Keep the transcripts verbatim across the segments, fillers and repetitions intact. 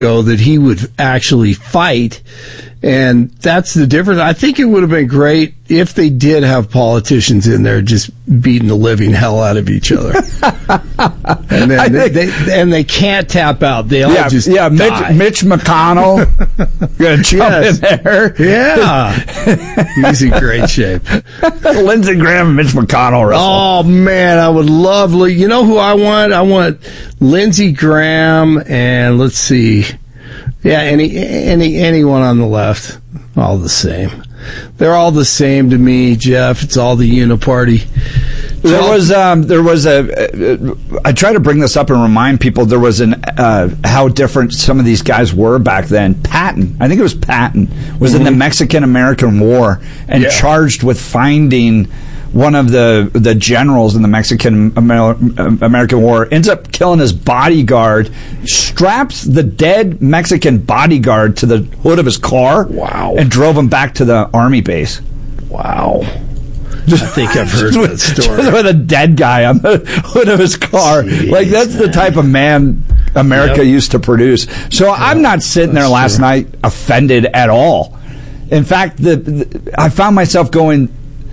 ago that he would actually fight. And that's the difference. I think it would have been great if they did have politicians in there just beating the living hell out of each other. and then they, they, and they can't tap out. They all yeah, just yeah. Mitch, die. Mitch McConnell gonna jump Yes. in there. Yeah, he's in great shape. Lindsey Graham and Mitch McConnell. Russell. Oh man, I would love. You know who I want? I want Lindsey Graham and let's see. Yeah, any any anyone on the left, all the same. They're all the same to me, Jeff. It's all the uniparty. There was um, there was a. Uh, I try to bring this up and remind people there was an uh, how different some of these guys were back then. Patton, I think it was Patton, was mm-hmm. in the Mexican-American War and yeah. charged with finding one of the the generals in the Mexican American War, ends up killing his bodyguard, straps the dead Mexican bodyguard to the hood of his car, wow, and drove him back to the army base. Wow. I think I've heard that story. Just with a dead guy on the hood of his car. Jeez, like, that's man. the type of man America yep. used to produce. So yeah, I'm not sitting there last true. night offended at all. In fact, the, the I found myself going,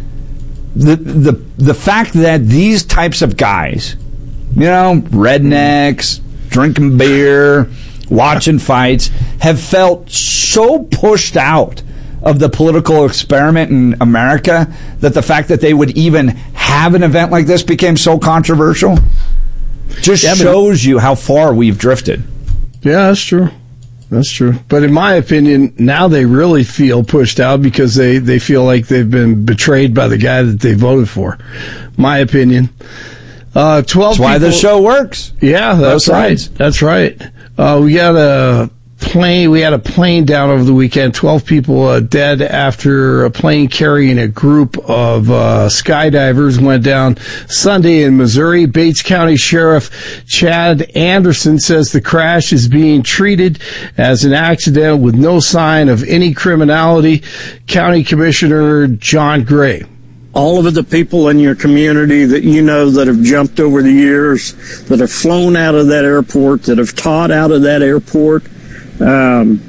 The, the the fact that these types of guys, you know, rednecks, drinking beer, watching fights, have felt so pushed out of the political experiment in America that the fact that they would even have an event like this became so controversial just yeah, shows you how far we've drifted. Yeah, that's true. That's true. But in my opinion, now they really feel pushed out because they, they feel like they've been betrayed by the guy that they voted for. My opinion. Uh, twelve That's why people, this show works. Yeah, that's right. That's right. Uh, we got a plane. We had a plane down over the weekend. Twelve people uh, dead after a plane carrying a group of uh, skydivers went down Sunday in Missouri. Bates County Sheriff Chad Anderson says the crash is being treated as an accident with no sign of any criminality. County Commissioner John Gray. All of the people in your community that you know that have jumped over the years, that have flown out of that airport, that have taught out of that airport, Um,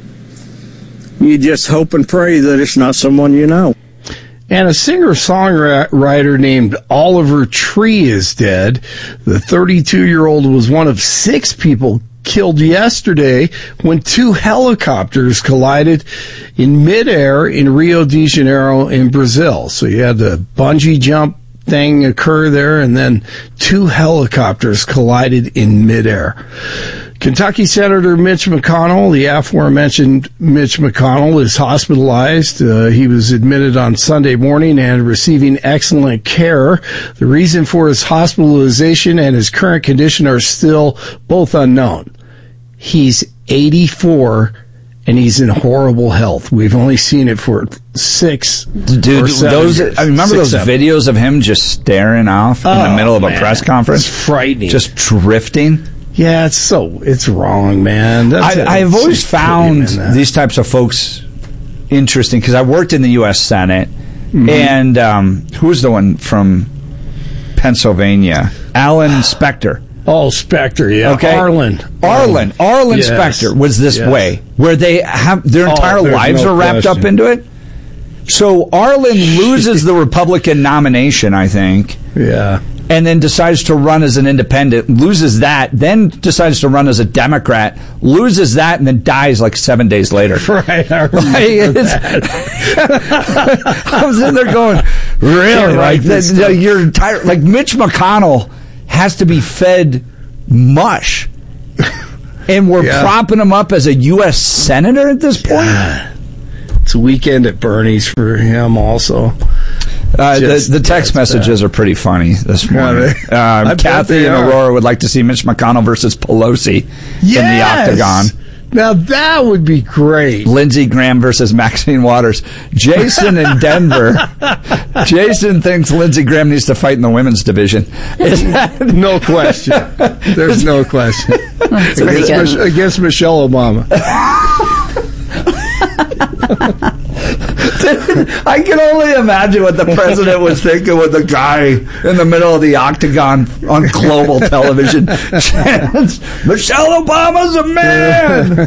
you just hope and pray that it's not someone you know. And a singer-songwriter named Oliver Tree is dead. The thirty-two-year-old was one of six people killed yesterday when two helicopters collided in midair in Rio de Janeiro in Brazil. So you had the bungee jump thing occur there, and then two helicopters collided in midair. Kentucky Senator Mitch McConnell, the aforementioned Mitch McConnell, is hospitalized. Uh, he was admitted on Sunday morning and receiving excellent care. The reason for his hospitalization and his current condition are still both unknown. He's eighty-four, and he's in horrible health. We've only seen it for six Dude, or seven those, years. I remember Six, those seven. videos of him just staring off oh, in the middle of a man. press conference. It's frightening. Just drifting. Yeah, it's so, it's wrong, man. That's I, I've always found these types of folks interesting because I worked in the U S Senate, mm-hmm. and um, who was the one from Pennsylvania? Alan Specter. Oh, Specter, yeah. Okay. Arlen. Arlen. Arlen yes. Specter was this yes. way, where they have their entire oh, lives no are wrapped question. up into it. So Arlen loses the Republican nomination, I think. Yeah. And then decides to run as an independent, loses that, then decides to run as a Democrat, loses that, and then dies like seven days later. Right. I, like, I was in there going, really? Like, this, you're entire, like Mitch McConnell has to be fed mush. And we're yeah. propping him up as a U S senator at this point? God. It's a weekend at Bernie's for him also. Uh, the, the text messages bad. are pretty funny this morning. Yeah, um, Kathy and Aurora would like to see Mitch McConnell versus Pelosi yes! in the octagon. Now that would be great. Lindsey Graham versus Maxine Waters. Jason in Denver. Jason thinks Lindsey Graham needs to fight in the women's division. No question. There's no question. Against, Mich- against Michelle Obama. I can only imagine what the president was thinking with the guy in the middle of the octagon on global television. Michelle Obama's a man.